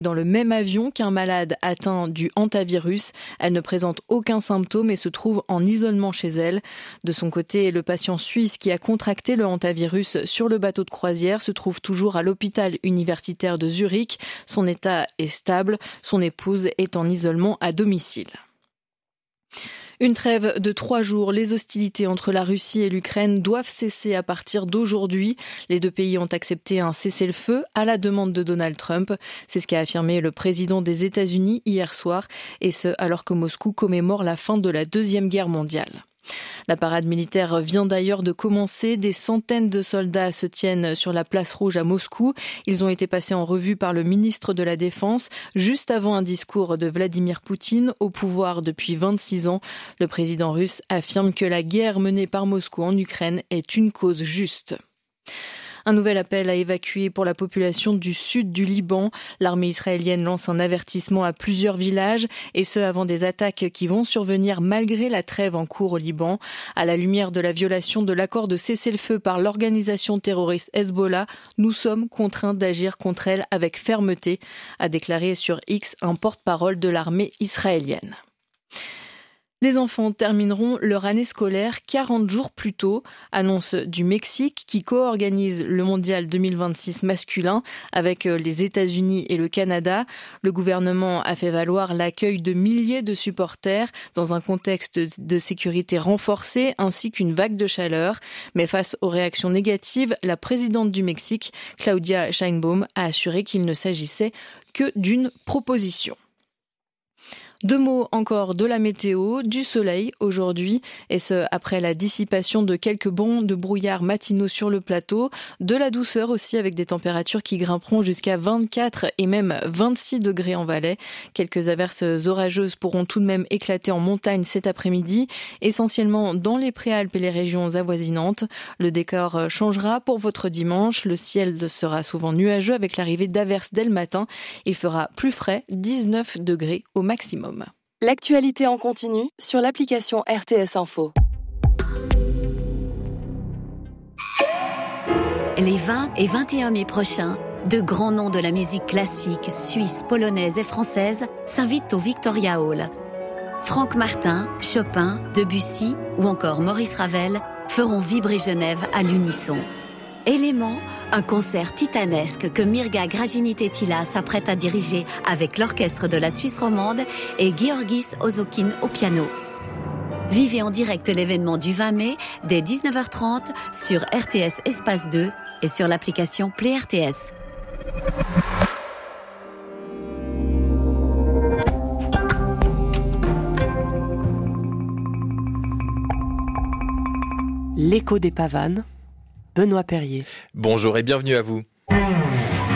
dans le même avion qu'un malade atteint du hantavirus. Elle ne présente aucun symptôme et se trouve en isolement chez elle. De son côté, le patient suisse qui a contracté le hantavirus sur le bateau de croisière se trouve toujours à l'hôpital universitaire de Zurich. Son état est stable. Son épouse est en isolement à domicile. Une trêve de 3 jours. Les hostilités entre la Russie et l'Ukraine doivent cesser à partir d'aujourd'hui. Les deux pays ont accepté un cessez-le-feu à la demande de Donald Trump. C'est ce qu'a affirmé le président des États-Unis hier soir, et ce alors que Moscou commémore la fin de la Deuxième Guerre mondiale. La parade militaire vient d'ailleurs de commencer. Des centaines de soldats se tiennent sur la place rouge à Moscou. Ils ont été passés en revue par le ministre de la Défense juste avant un discours de Vladimir Poutine, au pouvoir depuis 26 ans. Le président russe affirme que la guerre menée par Moscou en Ukraine est une cause juste. Un nouvel appel à évacuer pour la population du sud du Liban. L'armée israélienne lance un avertissement à plusieurs villages, et ce avant des attaques qui vont survenir malgré la trêve en cours au Liban. À la lumière de la violation de l'accord de cessez-le-feu par l'organisation terroriste Hezbollah, nous sommes contraints d'agir contre elle avec fermeté, a déclaré sur X un porte-parole de l'armée israélienne. Les enfants termineront leur année scolaire 40 jours plus tôt, annonce du Mexique qui co-organise le mondial 2026 masculin avec les États-Unis et le Canada. Le gouvernement a fait valoir l'accueil de milliers de supporters dans un contexte de sécurité renforcée ainsi qu'une vague de chaleur. Mais face aux réactions négatives, la présidente du Mexique, Claudia Sheinbaum, a assuré qu'il ne s'agissait que d'une proposition. 2 mots encore de la météo, du soleil aujourd'hui, et ce après la dissipation de quelques bancs de brouillard matinaux sur le plateau, de la douceur aussi avec des températures qui grimperont jusqu'à 24 et même 26 degrés en Valais. Quelques averses orageuses pourront tout de même éclater en montagne cet après-midi, essentiellement dans les Préalpes et les régions avoisinantes. Le décor changera pour votre dimanche, le ciel sera souvent nuageux avec l'arrivée d'averses dès le matin. Il fera plus frais, 19 degrés au maximum. L'actualité en continu sur l'application RTS Info. Les 20 et 21 mai prochains, de grands noms de la musique classique, suisse, polonaise et française s'invitent au Victoria Hall. Franck Martin, Chopin, Debussy ou encore Maurice Ravel feront vibrer Genève à l'unisson. Élément, un concert titanesque que Mirga Gragini-Tettila s'apprête à diriger avec l'orchestre de la Suisse romande et Georgis Ozokin au piano. Vivez en direct l'événement du 20 mai dès 19h30 sur RTS Espace 2 et sur l'application Play RTS. L'écho des Pavanes, Benoît Perrier. Bonjour et bienvenue à vous.